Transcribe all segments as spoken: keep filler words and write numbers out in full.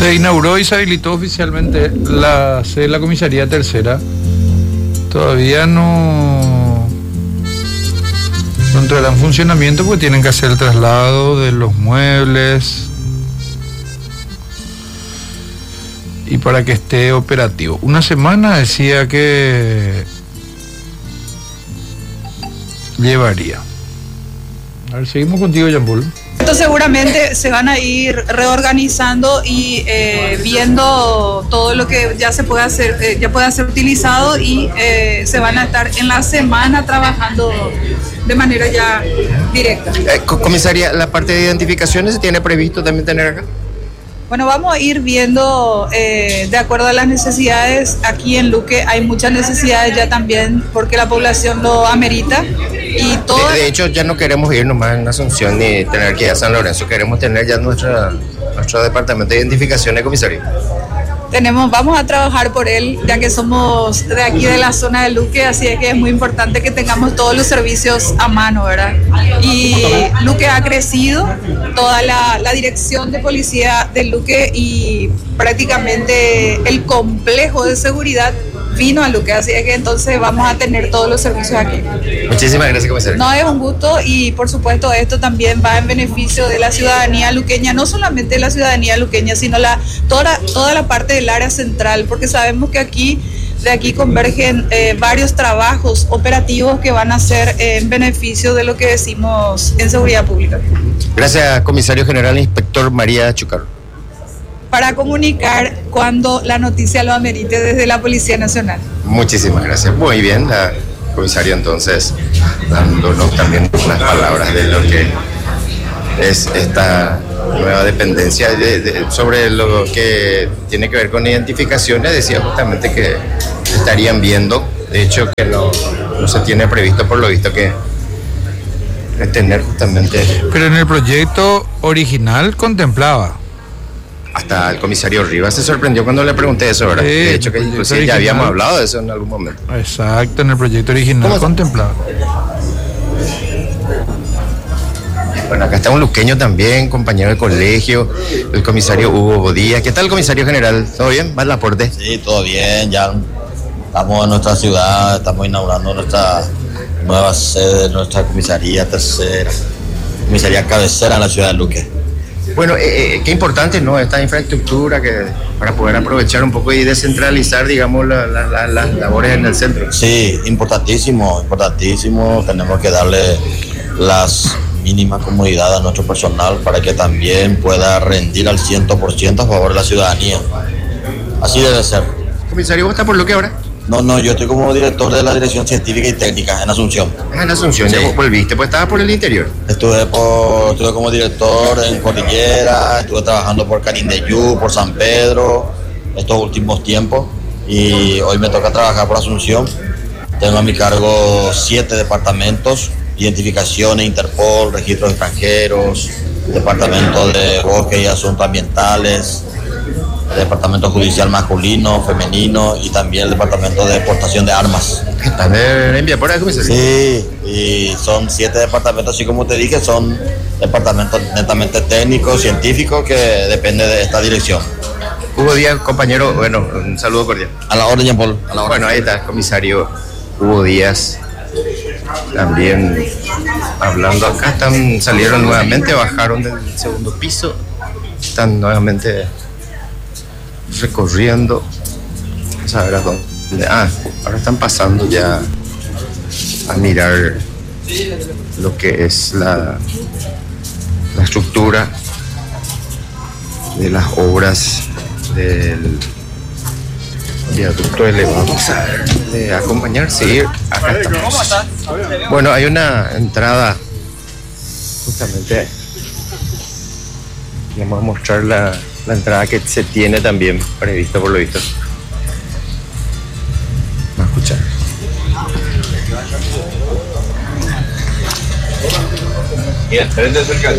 Se inauguró y se habilitó oficialmente la sede de la comisaría tercera. Todavía no, no entrará en funcionamiento porque tienen que hacer el traslado de los muebles y para que esté operativo. Una semana decía que llevaría. A ver, seguimos contigo, Jean-Paul. Esto seguramente se van a ir reorganizando y eh, viendo todo lo que ya se puede hacer, eh, ya puede ser utilizado y eh, se van a estar en la semana trabajando de manera ya directa. Eh, comisaria, la parte de identificaciones se tiene previsto también tener acá. Bueno, vamos a ir viendo eh, de acuerdo a las necesidades. Aquí en Luque hay muchas necesidades ya también porque la población lo amerita. Y todo... de, de hecho, ya no queremos ir nomás en Asunción ni tener que ir a San Lorenzo. Queremos tener ya nuestra, nuestro departamento de identificaciones, comisario. Tenemos, vamos a trabajar por él, ya que somos de aquí de la zona de Luque, así es que es muy importante que tengamos todos los servicios a mano, ¿verdad? Y Luque ha crecido, toda la, la dirección de policía de Luque y prácticamente el complejo de seguridad vino a Luque, así es que entonces vamos a tener todos los servicios aquí. Muchísimas gracias, comisario. No, es un gusto y por supuesto esto también va en beneficio de la ciudadanía luqueña, no solamente la ciudadanía luqueña, sino la toda, toda la parte del área central, porque sabemos que aquí de aquí convergen eh, varios trabajos operativos que van a ser eh, en beneficio de lo que decimos en seguridad pública. Gracias, comisario general inspector María Chucarro. Para comunicar cuando la noticia lo amerite desde la Policía Nacional. Muchísimas gracias. Muy bien, la comisaria entonces dándonos también unas palabras de lo que es esta nueva dependencia de, de, sobre lo que tiene que ver con identificaciones. Decía justamente que estarían viendo, de hecho que no, no se tiene previsto por lo visto que tener justamente... Pero en el proyecto original contemplaba. Hasta el comisario Rivas se sorprendió cuando le pregunté eso, ¿verdad? Sí, de hecho, que inclusive ya habíamos hablado de eso en algún momento. Exacto, en el proyecto original contemplado. Bueno, acá está un luqueño también, compañero de colegio, el comisario Hugo Bodía. ¿Qué tal, comisario general? ¿Todo bien? ¿Va el aporte? Sí, todo bien. Ya estamos en nuestra ciudad, estamos inaugurando nuestra nueva sede, nuestra comisaría tercera, comisaría cabecera en la ciudad de Luque. Bueno, eh, eh, qué importante, ¿no? Esta infraestructura que para poder aprovechar un poco y descentralizar, digamos, la, la, la, las labores en el centro. Sí, importantísimo, importantísimo. Tenemos que darle las mínimas comodidades a nuestro personal para que también pueda rendir al cien por ciento a favor de la ciudadanía. Así debe ser. Comisario, ¿vos estás por Luque ahora? No, no, yo estoy como director de la Dirección Científica y Técnica en Asunción. Ah, en Asunción, sí. ¿Ya volviste? Pues estabas por el interior. Estuve, por, estuve como director en Cordillera, estuve trabajando por Canindeyú, por San Pedro, estos últimos tiempos. Y hoy me toca trabajar por Asunción. Tengo a mi cargo siete departamentos: identificaciones, Interpol, registros extranjeros, departamento de bosque y asuntos ambientales, departamento judicial masculino, femenino y también el departamento de exportación de armas. ¿Están en vía por ahí, comisario? Sí, y son siete departamentos, así como te dije, son departamentos netamente técnicos, científicos, que depende de esta dirección. Hugo Díaz, compañero, bueno, un saludo cordial. A la orden, Jean-Paul. Bueno, ahí está el comisario Hugo Díaz. También hablando acá, están, salieron nuevamente, bajaron del segundo piso, están nuevamente recorriendo, vamos a ver a dónde, ah, ahora están pasando ya a mirar lo que es la, la estructura de las obras del viaducto elevado. Vamos a ver, de acompañar, seguir, acá estamos. Bueno, hay una entrada, justamente, les vamos a mostrar la la entrada que se tiene también prevista por lo visto. Vamos a escuchar. Mira, frente cerca.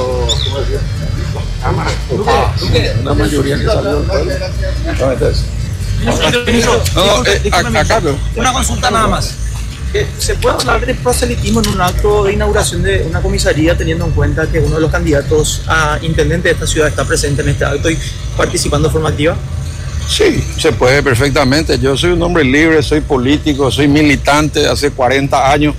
Una mayoría que salió. No, entonces. No, eh, acá, una consulta nada más. Eh, ¿Se puede hablar de proselitismo en un acto de inauguración de una comisaría, teniendo en cuenta que uno de los candidatos a intendente de esta ciudad está presente en este acto y participando de forma activa? Sí, se puede perfectamente. Yo soy un hombre libre, soy político, soy militante hace cuarenta años.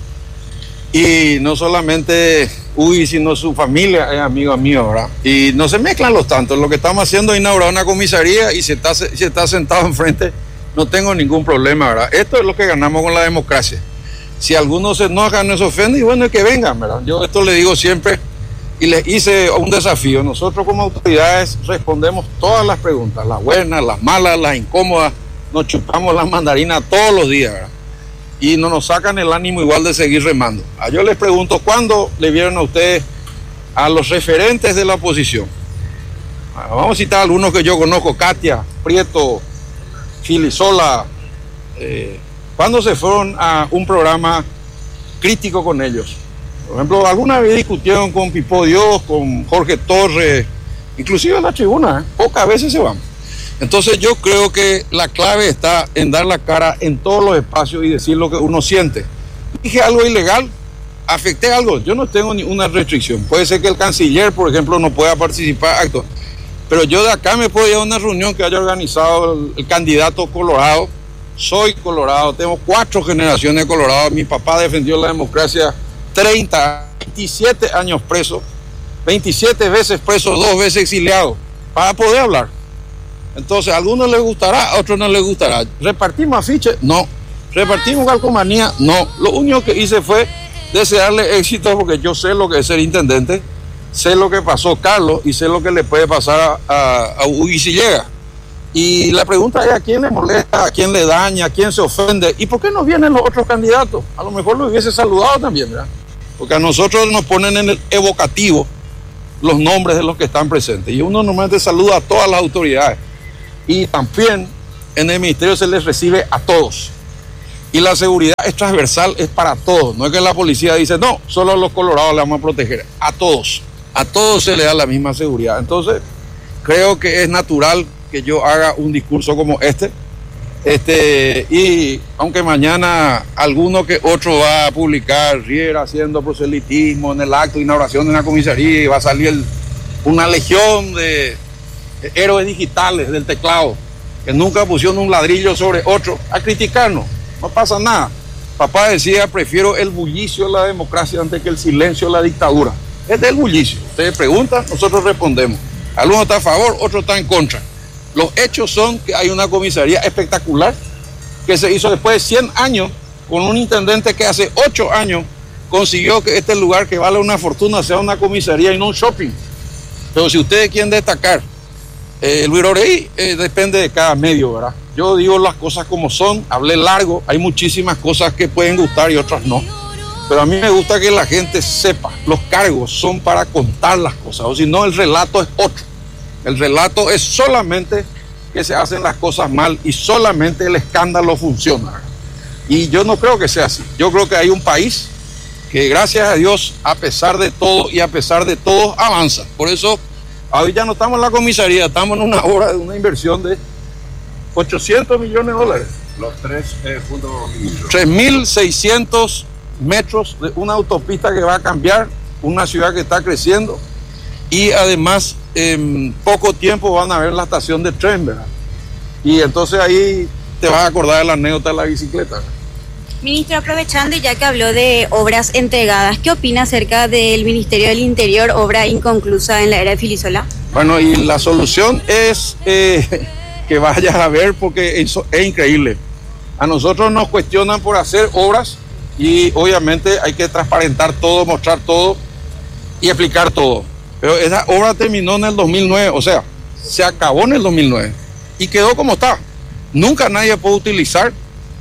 Y no solamente Uy, sino su familia es amigo mío, ¿verdad? Y no se mezclan los tantos. Lo que estamos haciendo es inaugurar una comisaría y si está, si está sentado enfrente, no tengo ningún problema, ¿verdad? Esto es lo que ganamos con la democracia. Si algunos se enojan, no se ofenden, y bueno, es que vengan, ¿verdad? Yo esto le digo siempre y les hice un desafío. Nosotros como autoridades respondemos todas las preguntas, las buenas, las malas, las incómodas. Nos chupamos las mandarinas todos los días, ¿verdad? Y no nos sacan el ánimo igual de seguir remando. Yo les pregunto, ¿cuándo le vieron a ustedes a los referentes de la oposición? Vamos a citar algunos que yo conozco: Katia, Prieto, Filisola. Eh, ¿Cuándo se fueron a un programa crítico con ellos? Por ejemplo, alguna vez discutieron con Pipo Dios, con Jorge Torres, inclusive en la tribuna, ¿eh? Pocas veces se van. Entonces yo creo que la clave está en dar la cara en todos los espacios y decir lo que uno siente. Dije algo ilegal, afecté algo, yo no tengo ninguna restricción. Puede ser que el canciller, por ejemplo, no pueda participar en actos, pero yo de acá me puedo ir a una reunión que haya organizado el, el candidato Colorado. Soy colorado, tengo cuatro generaciones de Colorado. Mi papá defendió la democracia treinta, veintisiete años preso, veintisiete veces preso, dos veces exiliado, para poder hablar. Entonces, a algunos les gustará, a otros no les gustará. ¿Repartimos afiches? No. ¿Repartimos calcomanía? No. Lo único que hice fue desearle éxito, porque yo sé lo que es ser intendente, sé lo que pasó Carlos y sé lo que le puede pasar a, a, a Uy si llega. Y la pregunta es: ¿a quién le molesta? ¿A quién le daña? ¿A quién se ofende? ¿Y por qué no vienen los otros candidatos? A lo mejor lo hubiese saludado también, ¿verdad? Porque a nosotros nos ponen en el evocativo los nombres de los que están presentes. Y uno normalmente saluda a todas las autoridades. Y también en el ministerio se les recibe a todos. Y la seguridad es transversal, es para todos. No es que la policía dice, no, solo a los colorados le vamos a proteger. A todos. A todos se le da la misma seguridad. Entonces, creo que es natural que yo haga un discurso como este. Este, y aunque mañana alguno que otro va a publicar Riera haciendo proselitismo en el acto de inauguración de una comisaría y va a salir el, una legión de héroes digitales del teclado que nunca pusieron un ladrillo sobre otro a criticarnos, no pasa nada. Papá decía: prefiero el bullicio de la democracia antes que el silencio de la dictadura. Es del bullicio. Ustedes preguntan, nosotros respondemos. Algunos están a favor, otros están en contra. Los hechos son que hay una comisaría espectacular que se hizo después de cien años con un intendente que hace ocho años consiguió que este lugar, que vale una fortuna, sea una comisaría y no un shopping. Pero si ustedes quieren destacar, eh, el Virorey eh, depende de cada medio, ¿verdad? Yo digo las cosas como son, hablé largo, hay muchísimas cosas que pueden gustar y otras no. Pero a mí me gusta que la gente sepa, los cargos son para contar las cosas, o si no, el relato es otro. El relato es solamente que se hacen las cosas mal y solamente el escándalo funciona. Y yo no creo que sea así. Yo creo que hay un país que, gracias a Dios, a pesar de todo y a pesar de todos, avanza. Por eso, hoy ya no estamos en la comisaría, estamos en una obra de una inversión de ochocientos millones de dólares. Los tres eh, puntos tres mil seiscientos metros de una autopista que va a cambiar una ciudad que está creciendo. Y además, en poco tiempo van a ver la estación de tren, ¿verdad? Y entonces ahí te vas a acordar de la anécdota de la bicicleta, ¿verdad? Ministro, aprovechando ya que habló de obras entregadas, ¿qué opina acerca del Ministerio del Interior, obra inconclusa en la era de Filisola? Bueno, y la solución es eh, que vayas a ver, porque eso es increíble. A nosotros nos cuestionan por hacer obras y obviamente hay que transparentar todo, mostrar todo y explicar todo. Pero esa obra terminó en el dos mil nueve, o sea, se acabó en el dos mil nueve y quedó como está. Nunca nadie pudo utilizar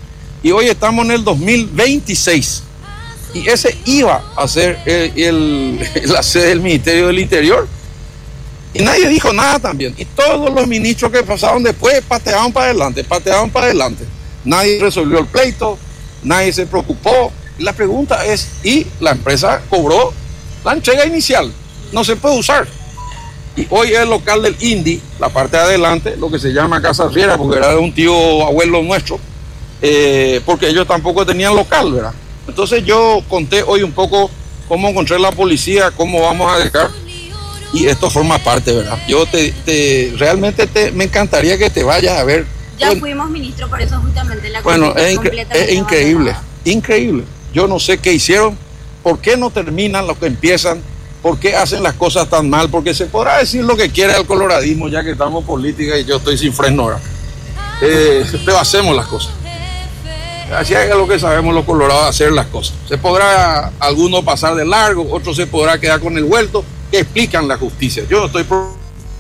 y hoy estamos en el dos mil veintiséis y ese iba a ser el, el, la sede del Ministerio del Interior y nadie dijo nada también. Y todos los ministros que pasaron después pateaban para adelante, pateaban para adelante. Nadie resolvió el pleito, nadie se preocupó. Y la pregunta es, ¿y la empresa cobró la entrega inicial? No se puede usar. Y hoy es el local del I N D I, la parte de adelante, lo que se llama Casa Riera, porque era de un tío abuelo nuestro, eh, porque ellos tampoco tenían local, ¿verdad? Entonces yo conté hoy un poco cómo encontré la policía, cómo vamos a dejar, y esto forma parte, ¿verdad? Yo te, te realmente te, me encantaría que te vayas a ver. Ya bueno, fuimos, ministro, por eso justamente la Bueno, es, completa incre es increíble, increíble. Yo no sé qué hicieron, por qué no terminan lo que empiezan, por qué hacen las cosas tan mal, porque se podrá decir lo que quiera el coloradismo, ya que estamos en política y yo estoy sin freno ahora. Eh, pero hacemos las cosas. Así es lo que sabemos los colorados, hacer las cosas. Se podrá alguno pasar de largo, otro se podrá quedar con el vuelto, que explican la justicia. Yo no estoy... Pro...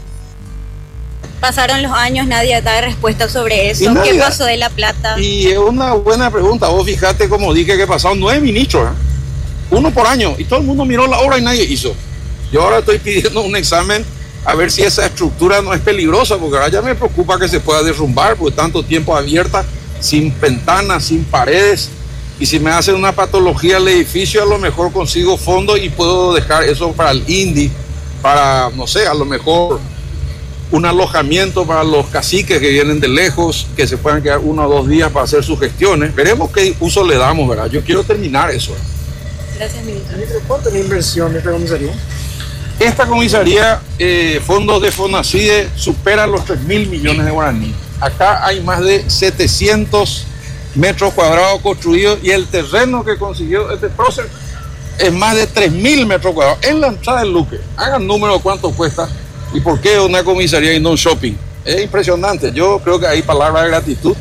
Pasaron los años, nadie da respuesta sobre eso. ¿Qué pasó de la plata? Y es una buena pregunta. Vos fijate, como dije, que pasaron nueve ministros, ¿eh? Uno por año, y todo el mundo miró la obra y nadie hizo. Yo ahora estoy pidiendo un examen a ver si esa estructura no es peligrosa, porque ahora ya me preocupa que se pueda derrumbar, porque tanto tiempo abierta, sin ventanas, sin paredes, y si me hacen una patología al edificio, a lo mejor consigo fondos y puedo dejar eso para el I N D I, para, no sé, a lo mejor un alojamiento para los caciques que vienen de lejos, que se puedan quedar uno o dos días para hacer sus gestiones. Veremos qué uso le damos, ¿verdad? Yo quiero terminar eso. Gracias, ministro. ¿Cuánto es la inversión de esta comisaría? Esta comisaría, eh, fondos de FONACIDE, supera los tres mil millones de guaraníes. Acá hay más de setecientos metros cuadrados construidos y el terreno que consiguió este prócer es más de tres mil metros cuadrados en la entrada del Luque. Hagan número de cuánto cuesta y por qué una comisaría y no un shopping. Es impresionante. Yo creo que hay palabras de gratitud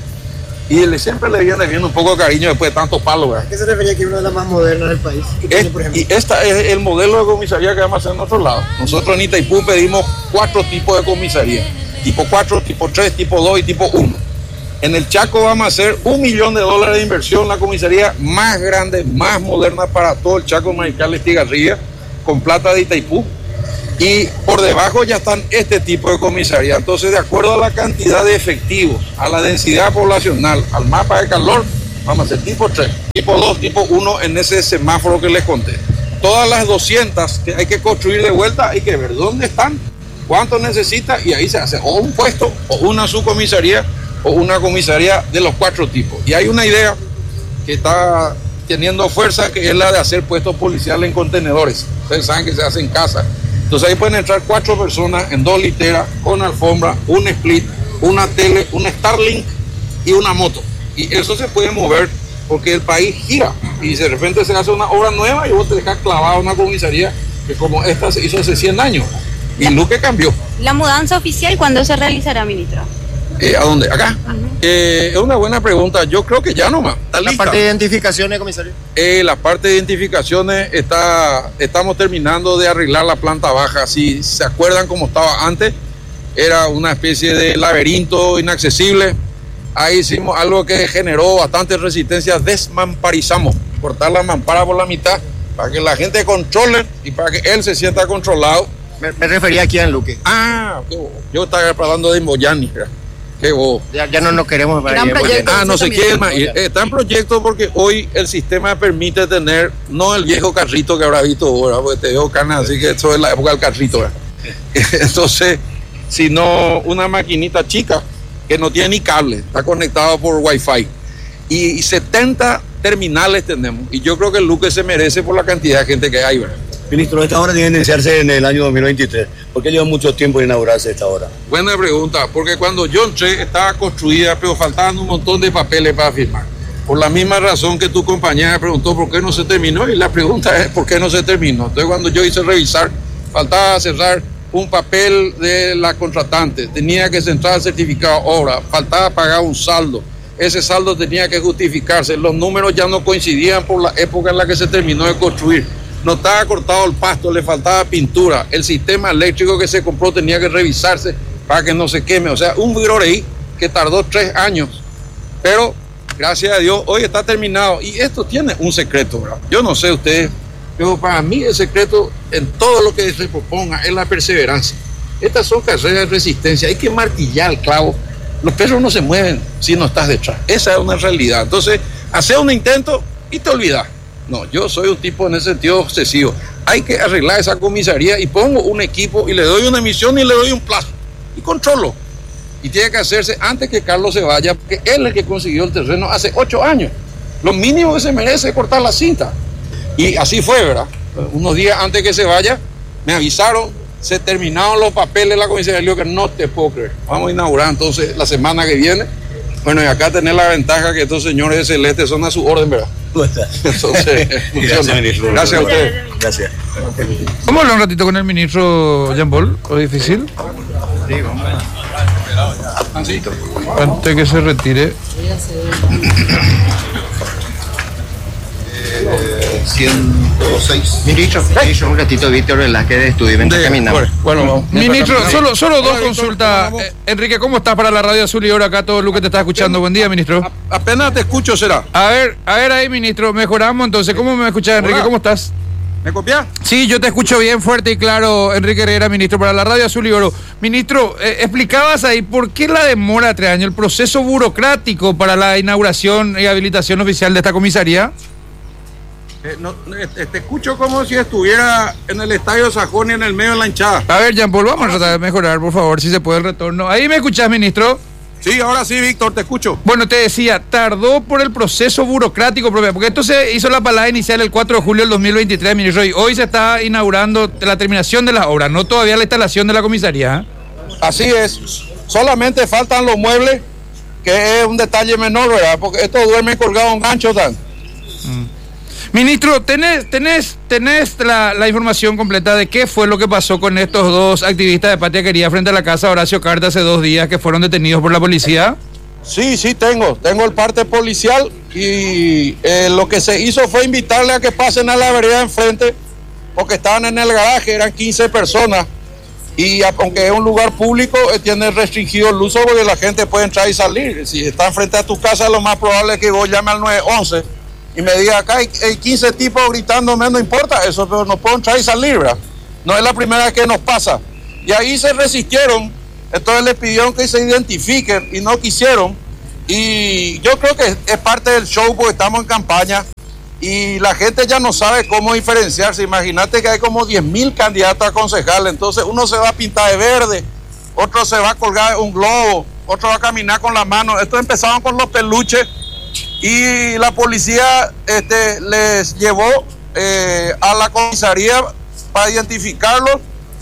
y le, siempre le viene viendo un poco de cariño después de tantos palos, ¿verdad? ¿A qué se refería que es una de las más modernas del país? Es, y esta es el modelo de comisaría que vamos a hacer en otro lado. Nosotros en Itaipú pedimos cuatro tipos de comisaría. Tipo cuatro, tipo tres, tipo dos y tipo uno. En el Chaco vamos a hacer un millón de dólares de inversión, la comisaría más grande, más moderna para todo el Chaco, Mariscal Estigarribia, con plata de Itaipú. Y por debajo ya están este tipo de comisaría. Entonces, de acuerdo a la cantidad de efectivos, a la densidad poblacional, al mapa de calor, vamos a hacer tipo tres, tipo dos, tipo uno en ese semáforo que les conté. Todas las doscientas que hay que construir de vuelta, hay que ver dónde están, cuánto necesita, y ahí se hace o un puesto, o una subcomisaría, o una comisaría de los cuatro tipos. Y hay una idea que está teniendo fuerza, que es la de hacer puestos policiales en contenedores. Ustedes saben que se hace en casa. Entonces ahí pueden entrar cuatro personas en dos literas, con alfombra, un split, una tele, un Starlink y una moto. Y eso se puede mover porque el país gira. Y de repente se hace una obra nueva y vos te dejas clavado una comisaría que como esta se hizo hace cien años. Y Luque cambió. ¿La mudanza oficial cuándo se realizará, ministro? Eh, ¿A dónde? ¿Acá? Uh-huh. eh, es una buena pregunta. Yo creo que ya nomás. ¿Está la lista? parte de identificaciones, comisario? Eh, la parte de identificaciones está, estamos terminando de arreglar la planta baja. Si se acuerdan cómo estaba antes, era una especie de laberinto inaccesible. Ahí hicimos algo que generó bastante resistencia. Desmamparizamos, cortar la mampara por la mitad para que la gente controle y para que él se sienta controlado. Me, me refería aquí en Luque. Ah, yo estaba hablando de Moyani. Qué bobo. Ya, ya no nos queremos para ir. Ah, no sé qué más. Está en proyecto porque hoy el sistema permite tener, no el viejo carrito que habrá visto ahora, porque te veo canas, así que eso es la época del carrito, ¿verdad? Entonces, sino una maquinita chica que no tiene ni cable, está conectado por Wi-Fi. Y, y setenta terminales tenemos. Y yo creo que el Luque se merece por la cantidad de gente que hay, ¿verdad? Ministro, esta obra tiene que iniciarse en el año dos mil veintitrés. ¿Por qué lleva mucho tiempo de inaugurarse esta obra? Buena pregunta, porque cuando yo entré estaba construida, pero faltaban un montón de papeles para firmar. Por la misma razón que tu compañera me preguntó por qué no se terminó, y la pregunta es por qué no se terminó. Entonces cuando yo hice revisar, faltaba cerrar un papel de la contratante, tenía que centrar el certificado de obra, faltaba pagar un saldo. Ese saldo tenía que justificarse, los números ya no coincidían por la época en la que se terminó de construir. No estaba cortado el pasto, le faltaba pintura, el sistema eléctrico que se compró tenía que revisarse para que no se queme, o sea, un viroreí que tardó tres años, pero gracias a Dios hoy está terminado. Y esto tiene un secreto, ¿verdad? Yo no sé ustedes, pero para mí el secreto en todo lo que se proponga es la perseverancia. Estas son carreras de resistencia, hay que martillar el clavo. Los perros no se mueven si no estás detrás, esa es una realidad. Entonces, hacer un intento y te olvidas. No, yo soy un tipo en ese sentido obsesivo. Hay que arreglar esa comisaría y pongo un equipo y le doy una misión y le doy un plazo. Y controlo. y tiene que hacerse antes que Carlos se vaya, porque él es el que consiguió el terreno hace ocho años. Lo mínimo que se merece es cortar la cinta. Y así fue, ¿verdad? Unos días antes que se vaya, me avisaron, se terminaron los papeles de la comisaría, que no te puedo creer. Vamos a inaugurar entonces la semana que viene. Bueno, y acá tener la ventaja que estos señores de Celeste son a su orden, ¿verdad? Entonces, gracias, ministro. Gracias a usted. Gracias. Vamos a hablar un ratito con el ministro Jean Paul, ¿o difícil? Sí, vamos. Antes que se retire. ciento seis. Ministro, ministro, un ratito, Víctor Velázquez de Estudio y Venta caminamos. Bueno, vamos. Ministro, solo, solo dos consultas. Eh, Enrique, ¿cómo estás para la radio Azul y ahora acá todo lo que te está escuchando? Buen día, ministro. A- apenas te escucho, será. A ver, a ver ahí, ministro, mejoramos entonces. ¿Cómo me escuchas, Enrique? Hola. ¿Cómo estás? ¿Me copias? Sí, yo te escucho bien fuerte y claro, Enrique Herrera, ministro, para la radio Azul y Oro. Ministro, eh, explicabas ahí por qué la demora de tres años, el proceso burocrático para la inauguración y habilitación oficial de esta comisaría. Eh, no, eh, te escucho como si estuviera en el estadio Sajón y en el medio de la hinchada. A ver, Jean Paul, vamos a tratar de mejorar, por favor, si se puede el retorno. Ahí me escuchás, ministro. Sí, ahora sí, Víctor, te escucho. Bueno, te decía, tardó por el proceso burocrático propio, porque esto se hizo la palabra inicial el cuatro de julio del dos mil veintitrés, ministro, y hoy se está inaugurando la terminación de las obras, no todavía la instalación de la comisaría. Así es. Solamente faltan los muebles, que es un detalle menor, ¿verdad? Porque estos duermen colgados en gancho, tan. Ministro, ¿tenés, tenés, tenés la, la información completa de qué fue lo que pasó con estos dos activistas de Patria Querida frente a la casa de Horacio Carta hace dos días que fueron detenidos por la policía? Sí, sí, tengo. Tengo el parte policial y eh, lo que se hizo fue invitarle a que pasen a la vereda enfrente, porque estaban en el garaje, eran quince personas. Y aunque es un lugar público, eh, tiene restringido el uso porque la gente puede entrar y salir. Si está enfrente a tu casa, lo más probable es que vos llames al nueve once y me diga, acá hay, hay quince tipos gritándome, no importa eso, pero no puedo entrar y salir, ¿verdad? No es la primera vez que nos pasa. Y ahí se resistieron, entonces les pidieron que se identifiquen y no quisieron. Y yo creo que es parte del show porque estamos en campaña y la gente ya no sabe cómo diferenciarse. Imagínate que hay como diez mil candidatos a concejales, entonces uno se va a pintar de verde, otro se va a colgar un globo, otro va a caminar con la mano. Estos empezaron con los peluches y la policía este, les llevó eh, a la comisaría para identificarlos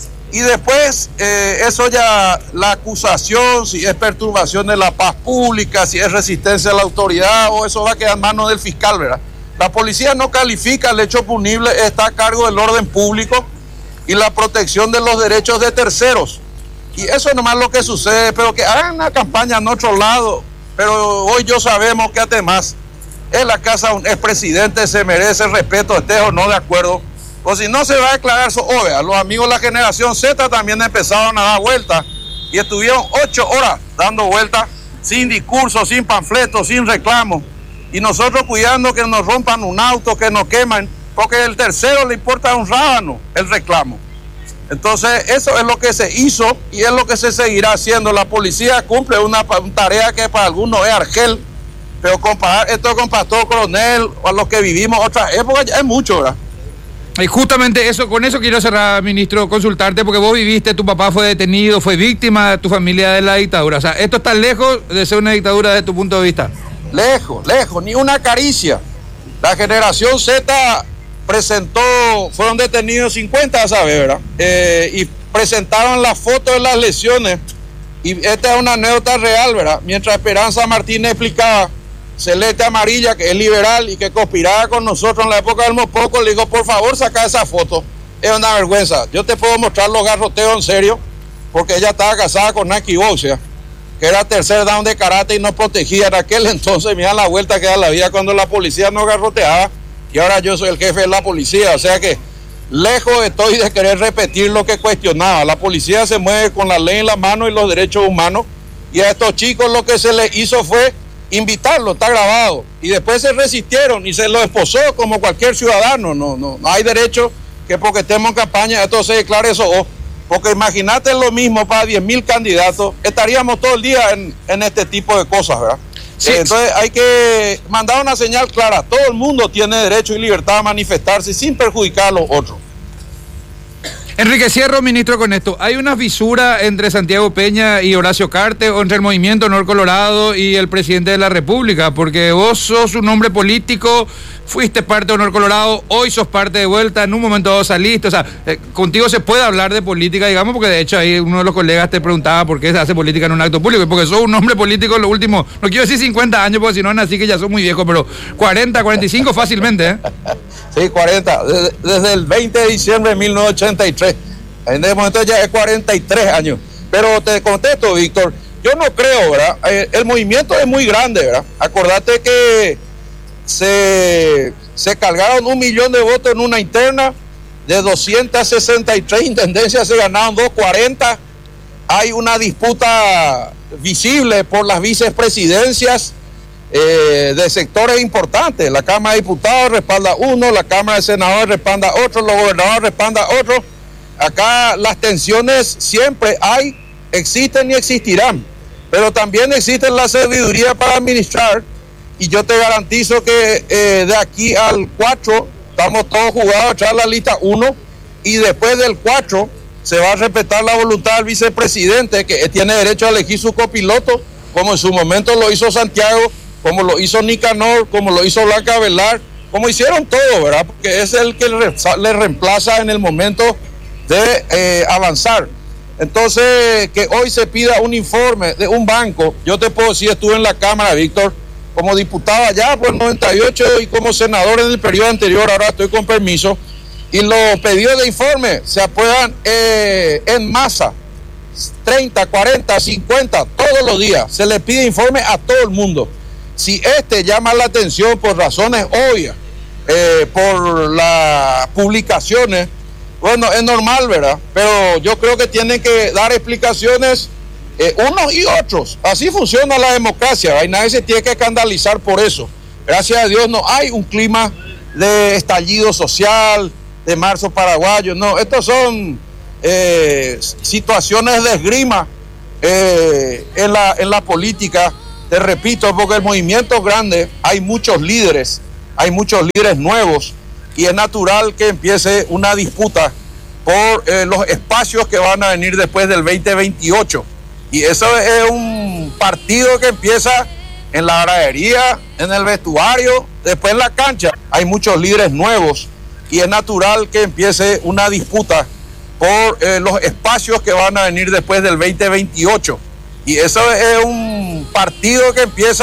y después eh, eso ya, la acusación, si es perturbación de la paz pública, si es resistencia a la autoridad, o eso va a quedar en manos del fiscal, ¿verdad? La policía no califica el hecho punible, está a cargo del orden público y la protección de los derechos de terceros. Y eso es nomás lo que sucede, pero que hagan una campaña en otro lado. Pero hoy yo sabemos que además en la casa un expresidente se merece respeto, esté o no de acuerdo. O si no se va a declarar su obvia. Los amigos de la generación Z también empezaron a dar vueltas y estuvieron ocho horas dando vueltas sin discurso, sin panfletos, sin reclamos. Y nosotros cuidando que nos rompan un auto, que nos queman, porque el tercero le importa un rábano el reclamo. Entonces eso es lo que se hizo y es lo que se seguirá haciendo. La policía cumple una, una tarea que para algunos es argel, pero comparar esto con Pastor Coronel o a los que vivimos otras épocas ya es mucho, ¿verdad? Y justamente eso, con eso quiero cerrar, ministro, consultarte, porque vos viviste, tu papá fue detenido, fue víctima de tu familia de la dictadura. O sea, esto está lejos de ser una dictadura desde tu punto de vista. Lejos, lejos, ni una caricia. La generación Z presentó, fueron detenidos cincuenta, ¿sabes, verdad? Eh, y presentaron la foto de las lesiones. Y esta es una anécdota real, ¿verdad? Mientras Esperanza Martínez explicaba, Celeste Amarilla, que es liberal y que conspiraba con nosotros en la época del Mopoco, le digo, por favor, saca esa foto. Es una vergüenza. Yo te puedo mostrar los garroteos en serio, porque ella estaba casada con Naki Boxia, que era tercer down de karate y nos protegía en aquel entonces. Mira la vuelta que da la vida cuando la policía nos garroteaba y ahora yo soy el jefe de la policía. O sea que lejos estoy de querer repetir lo que cuestionaba. La policía se mueve con la ley en la mano y los derechos humanos, y a estos chicos lo que se les hizo fue invitarlos, está grabado, y después se resistieron y se los esposó como cualquier ciudadano. No, no, no hay derecho que porque estemos en campaña esto se declare eso. Porque imagínate lo mismo para diez mil candidatos, estaríamos todo el día en, en este tipo de cosas, ¿verdad? Sí. Eh, entonces hay que mandar una señal clara, todo el mundo tiene derecho y libertad a manifestarse sin perjudicar a los otros. Enrique, cierro, ministro, con esto. ¿Hay una fisura entre Santiago Peña y Horacio Cartes o entre el Movimiento Honor Colorado y el presidente de la República? Porque vos sos un hombre político, fuiste parte de Honor Colorado, hoy sos parte de vuelta, en un momento dado saliste. O sea, eh, contigo se puede hablar de política, digamos, porque de hecho ahí uno de los colegas te preguntaba por qué se hace política en un acto público, porque sos un hombre político en los últimos, no quiero decir cincuenta años, porque si no, así que ya sos muy viejo, pero cuarenta, cuarenta y cinco fácilmente, ¿eh? Sí, cuarenta, desde, desde el veinte de diciembre de mil novecientos ochenta y tres. En ese momento ya es cuarenta y tres años. Pero te contesto, Víctor, yo no creo, ¿verdad? Eh, el movimiento es muy grande, ¿verdad? Acordate que se, se cargaron un millón de votos en una interna, de doscientas sesenta y tres intendencias se ganaron doscientas cuarenta. Hay una disputa visible por las vicepresidencias eh, de sectores importantes. La Cámara de Diputados respalda uno, la Cámara de Senadores respalda otro, los gobernadores respaldan otro. Acá las tensiones siempre hay, existen y existirán, pero también existe la sabiduría para administrar, y yo te garantizo que eh, de aquí al cuatro estamos todos jugados a echar la lista uno, y después del cuatro se va a respetar la voluntad del vicepresidente, que tiene derecho a elegir su copiloto, como en su momento lo hizo Santiago, como lo hizo Nicanor, como lo hizo Blanca Velar, como hicieron todos, ¿verdad? Porque es el que le, le reemplaza en el momento de eh, avanzar. Entonces, que hoy se pida un informe de un banco, yo te puedo decir, estuve en la Cámara, Víctor, como diputado allá por el noventa y ocho y como senador en el periodo anterior, ahora estoy con permiso, y los pedidos de informe se aprueban eh, en masa, treinta, cuarenta, cincuenta, todos los días, se le pide informe a todo el mundo. Si este llama la atención por razones obvias, eh, por las publicaciones, bueno, es normal, ¿verdad? Pero yo creo que tienen que dar explicaciones eh, unos y otros. Así funciona la democracia, ¿verdad? Y nadie se tiene que escandalizar por eso. Gracias a Dios no hay un clima de estallido social, de marzo paraguayo. No, estos son eh, situaciones de esgrima eh, en, la, en la política. Te repito, porque el movimiento es grande, hay muchos líderes, hay muchos líderes nuevos, y es natural que empiece una disputa por eh, los espacios que van a venir después del veinte veintiocho. Y eso es un partido que empieza en la gradería, en el vestuario, después en la cancha. Hay muchos líderes nuevos y es natural que empiece una disputa por eh, los espacios que van a venir después del veinte veintiocho. Y eso es un partido que empieza